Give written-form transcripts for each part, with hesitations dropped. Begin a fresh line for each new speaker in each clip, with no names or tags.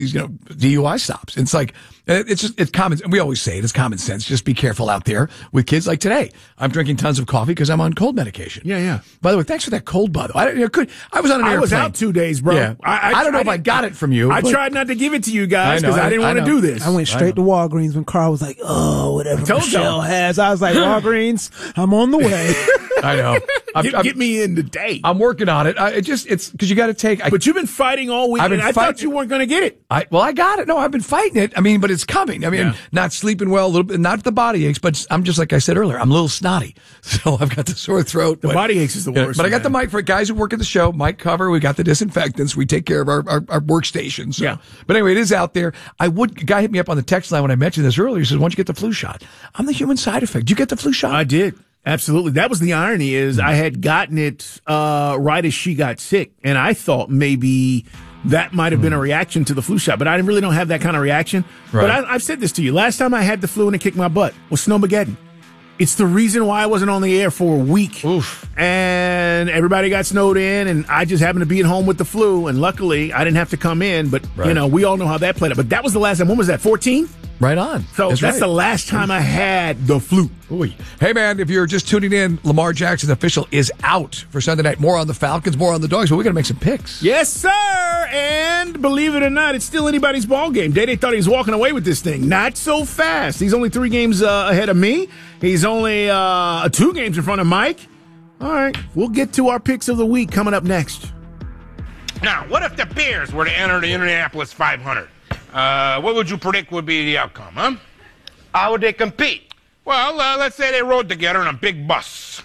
DUI stops. It's like, it's common. We always say it. It's common sense. Just be careful out there with kids. Like today, I'm drinking tons of coffee because I'm on cold medication.
Yeah.
By the way, thanks for that cold bottle. I was on an airplane.
I was out 2 days, bro.
Yeah. I don't know if I got it from you.
I tried not to give it to you guys because I didn't want to do this.
I went straight to Walgreens when Carl was like, "Oh, whatever Michelle has." I was like, "Walgreens, I'm on the way."
I know.
Get me in today.
I'm working on it. It's because you got to take.
But you've been fighting all week. I thought you weren't going to get it.
I got it. No, I've been fighting it. But it's coming. Not sleeping well, a little bit, not the body aches, but I'm just like I said earlier. I'm a little snotty, so I've got the sore throat.
The body aches is the worst.
But I got the mic for guys who work at the show. Mic cover. We got the disinfectants. We take care of our workstations. So.
Yeah.
But anyway, it is out there. A guy hit me up on the text line when I mentioned this earlier. He says, "Why don't you get the flu shot?" I'm the human side effect. Did you get the flu shot?
I did. Absolutely. That was the irony is I had gotten it right as she got sick, and I thought maybe that might have been a reaction to the flu shot, but I really don't have that kind of reaction. Right. But I've said this to you. Last time I had the flu and it kicked my butt was Snowmageddon. It's the reason why I wasn't on the air for a week.
Oof.
And everybody got snowed in, and I just happened to be at home with the flu, and luckily I didn't have to come in, but, we all know how that played out. But that was the last time. When was that, 14?
Right on.
So that's the last time I had the flu.
Ooh. Hey, man, if you're just tuning in, Lamar Jackson official is out for Sunday night. More on the Falcons, more on the Dogs, but we're going to make some picks.
Yes, sir. And believe it or not, it's still anybody's ball game. Day thought he was walking away with this thing. Not so fast. He's only 3 games ahead of me. He's only 2 games in front of Mike. All right, we'll get to our picks of the week coming up next.
Now, what if the Bears were to enter the Indianapolis 500? What would you predict would be the outcome, huh?
How would they compete?
Well, let's say they rode together in a big bus.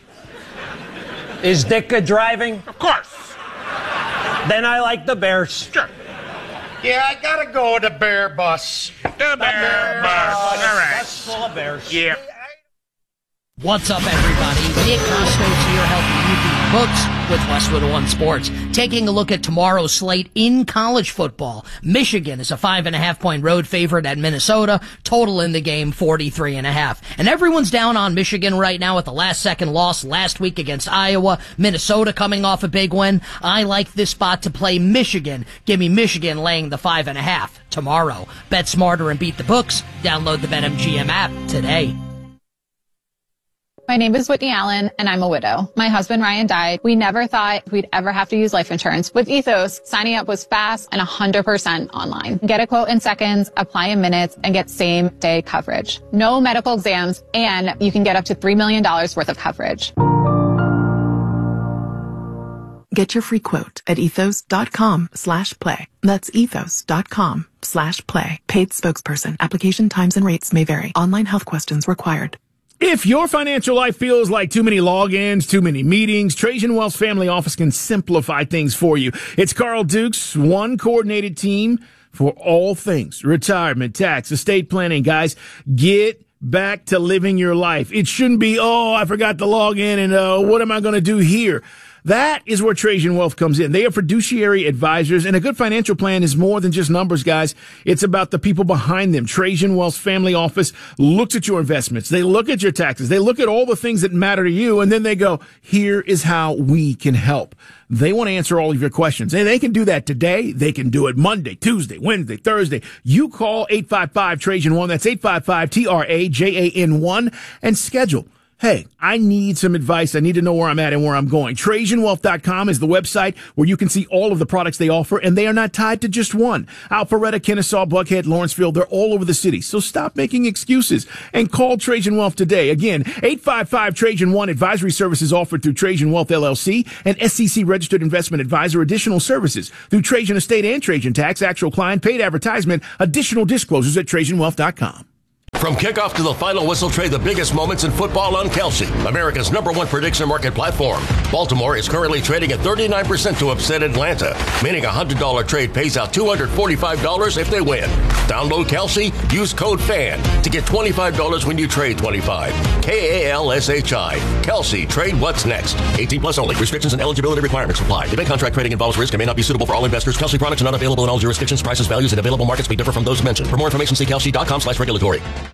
Is Ditka driving?
Of course.
Then I like the Bears.
Sure.
Yeah, I gotta go with the Bear bus.
The Bear bus. All right.
Bus full of bears.
Yeah.
What's up, everybody? Nick Kostos here, helping you beat books with Westwood One Sports. Taking a look at tomorrow's slate in college football. Michigan is a 5.5-point road favorite at Minnesota. Total in the game, 43.5. And everyone's down on Michigan right now with the last-second loss last week against Iowa. Minnesota coming off a big win. I like this spot to play Michigan. Give me Michigan laying the 5.5 tomorrow. Bet smarter and beat the books. Download the BetMGM app today.
My name is Whitney Allen, and I'm a widow. My husband, Ryan, died. We never thought we'd ever have to use life insurance. With Ethos, signing up was fast and 100% online. Get a quote in seconds, apply in minutes, and get same-day coverage. No medical exams, and you can get up to $3 million worth of coverage.
Get your free quote at ethos.com/play. That's ethos.com/play. Paid spokesperson. Application times and rates may vary. Online health questions required.
If your financial life feels like too many logins, too many meetings, Trajan Wealth's family office can simplify things for you. It's Carl Dukes, one coordinated team for all things retirement, tax, estate planning. Guys, get back to living your life. It shouldn't be, I forgot to log in and what am I going to do here? That is where Trajan Wealth comes in. They are fiduciary advisors, and a good financial plan is more than just numbers, guys. It's about the people behind them. Trajan Wealth's family office looks at your investments. They look at your taxes. They look at all the things that matter to you, and then they go, here is how we can help. They want to answer all of your questions, and they can do that today. They can do it Monday, Tuesday, Wednesday, Thursday. You call 855-TRAJAN-1. That's 855-TRAJAN-1 and schedule. Hey, I need some advice. I need to know where I'm at and where I'm going. TrajanWealth.com is the website where you can see all of the products they offer, and they are not tied to just one. Alpharetta, Kennesaw, Buckhead, Lawrenceville, they're all over the city. So stop making excuses and call Trajan Wealth today. Again, 855-TRAJAN-1. Advisory services offered through Trajan Wealth LLC, an SEC-registered investment advisor. Additional services through Trajan Estate and Trajan Tax. Actual client, paid advertisement. Additional disclosures at TrajanWealth.com.
From kickoff to the final whistle, trade the biggest moments in football on Kelsey, America's #1 prediction market platform. Baltimore is currently trading at 39% to upset Atlanta, meaning a $100 trade pays out $245 if they win. Download Kelsey, use code FAN to get $25 when you trade 25. KALSHI. Kelsey, trade what's next. 18 plus only. Restrictions and eligibility requirements apply. Debit contract trading involves risk and may not be suitable for all investors. Kelsey products are not available in all jurisdictions. Prices, values, and available markets may differ from those mentioned. For more information, see kelsey.com/regulatory.